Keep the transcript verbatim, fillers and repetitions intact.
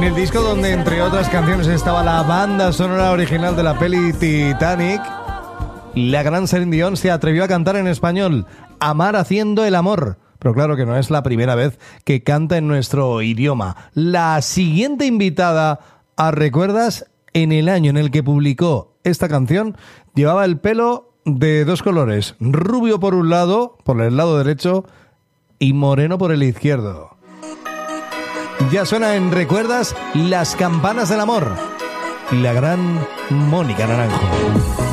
En el disco donde entre otras canciones estaba la banda sonora original de la peli Titanic, la gran Celine Dion se atrevió a cantar en español, Amar haciendo el amor. Pero claro que no es la primera vez que canta en nuestro idioma. La siguiente invitada a Recuerdas, en el año en el que publicó esta canción, llevaba el pelo de dos colores, rubio por un lado, por el lado derecho, y moreno por el izquierdo. Ya suena en Recuerdas, Las campanas del amor, la gran Mónica Naranjo.